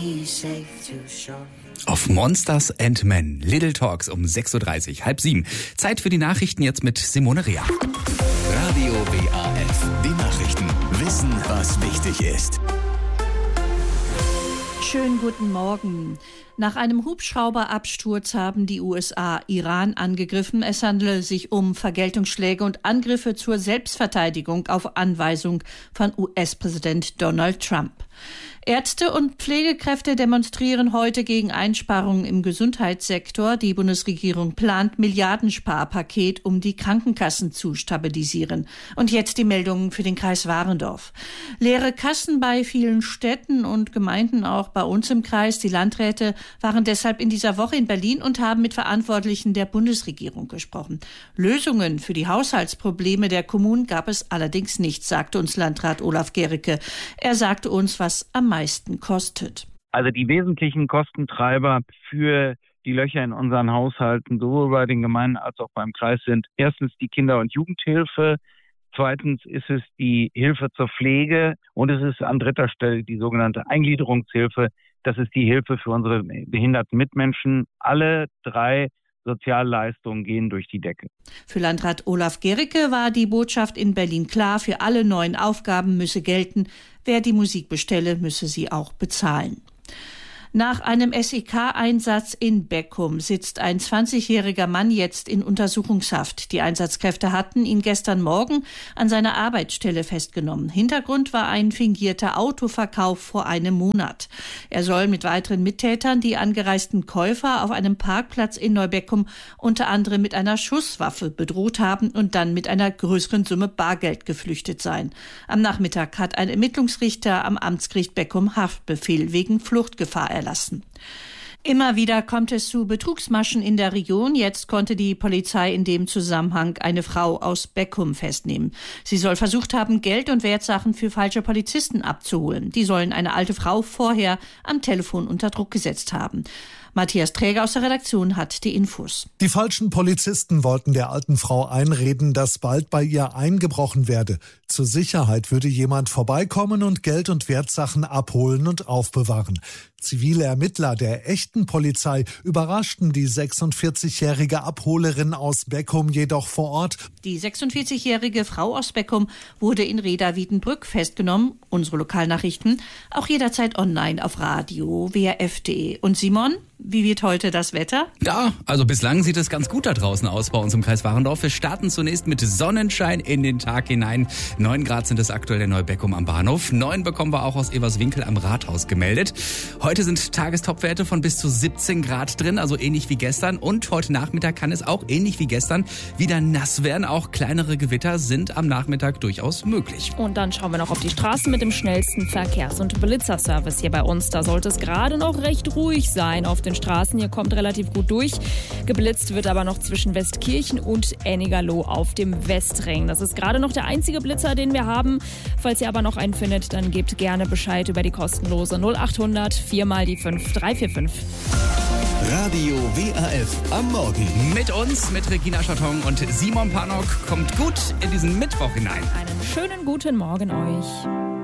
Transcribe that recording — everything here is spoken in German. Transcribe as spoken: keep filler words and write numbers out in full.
Auf Monsters and Men, Little Talks um sechs Uhr dreißig, halb sieben. Zeit für die Nachrichten jetzt mit Simone Rea. Radio W A F, die Nachrichten. Wissen, was wichtig ist. Schönen guten Morgen. Nach einem Hubschrauberabsturz haben die U S A Iran angegriffen. Es handele sich um Vergeltungsschläge und Angriffe zur Selbstverteidigung auf Anweisung von U S-Präsident Donald Trump. Ärzte und Pflegekräfte demonstrieren heute gegen Einsparungen im Gesundheitssektor. Die Bundesregierung plant Milliardensparpaket, um die Krankenkassen zu stabilisieren. Und jetzt die Meldungen für den Kreis Warendorf. Leere Kassen bei vielen Städten und Gemeinden, auch bei uns im Kreis. Die Landräte waren deshalb in dieser Woche in Berlin und haben mit Verantwortlichen der Bundesregierung gesprochen. Lösungen für die Haushaltsprobleme der Kommunen gab es allerdings nicht, sagte uns Landrat Olaf Gericke. Er sagte uns, was am meisten kostet. Also die wesentlichen Kostentreiber für die Löcher in unseren Haushalten, sowohl bei den Gemeinden als auch beim Kreis, sind erstens die Kinder- und Jugendhilfe, zweitens ist es die Hilfe zur Pflege und es ist an dritter Stelle die sogenannte Eingliederungshilfe. Das ist die Hilfe für unsere behinderten Mitmenschen. Alle drei Sozialleistungen gehen durch die Decke. Für Landrat Olaf Gericke war die Botschaft in Berlin klar: Für alle neuen Aufgaben müsse gelten, wer die Musik bestelle, müsse sie auch bezahlen. Nach einem S E K-Einsatz in Beckum sitzt ein zwanzigjähriger Mann jetzt in Untersuchungshaft. Die Einsatzkräfte hatten ihn gestern Morgen an seiner Arbeitsstelle festgenommen. Hintergrund war ein fingierter Autoverkauf vor einem Monat. Er soll mit weiteren Mittätern die angereisten Käufer auf einem Parkplatz in Neubeckum unter anderem mit einer Schusswaffe bedroht haben und dann mit einer größeren Summe Bargeld geflüchtet sein. Am Nachmittag hat ein Ermittlungsrichter am Amtsgericht Beckum Haftbefehl wegen Fluchtgefahr erlassen. Lassen. Immer wieder kommt es zu Betrugsmaschen in der Region. Jetzt konnte die Polizei in dem Zusammenhang eine Frau aus Beckum festnehmen. Sie soll versucht haben, Geld und Wertsachen für falsche Polizisten abzuholen. Die sollen eine alte Frau vorher am Telefon unter Druck gesetzt haben. Matthias Träger aus der Redaktion hat die Infos. Die falschen Polizisten wollten der alten Frau einreden, dass bald bei ihr eingebrochen werde. Zur Sicherheit würde jemand vorbeikommen und Geld und Wertsachen abholen und aufbewahren. Zivile Ermittler der echten Polizei überraschten die sechsundvierzigjährige Abholerin aus Beckum jedoch vor Ort. Die sechsundvierzigjährige Frau aus Beckum wurde in Reda-Wiedenbrück festgenommen. Unsere Lokalnachrichten auch jederzeit online auf radio w r f punkt d e. Und Simon, wie wird heute das Wetter? Ja, also bislang sieht es ganz gut da draußen aus bei uns im Kreis Warendorf. Wir starten zunächst mit Sonnenschein in den Tag hinein. Neun Grad sind es aktuell in Neubeckum am Bahnhof. Neun bekommen wir auch aus Everswinkel am Rathaus gemeldet. Heute sind Tagestopwerte von bis zu siebzehn Grad drin, also ähnlich wie gestern. Und heute Nachmittag kann es auch ähnlich wie gestern wieder nass werden. Auch kleinere Gewitter sind am Nachmittag durchaus möglich. Und dann schauen wir noch auf die Straßen mit dem schnellsten Verkehrs- und Blitzerservice hier bei uns. Da sollte es gerade noch recht ruhig sein auf den Straßen. Hier kommt relativ gut durch. Geblitzt wird aber noch zwischen Westkirchen und Ennigerloh auf dem Westring. Das ist gerade noch der einzige Blitzer, den wir haben. Falls ihr aber noch einen findet, dann gebt gerne Bescheid über die kostenlose null acht hundert vier mal die fünf drei vier fünf. Radio W A F am Morgen. Mit uns, mit Regina Scharton und Simon Panok. Kommt gut in diesen Mittwoch hinein. Einen schönen guten Morgen euch.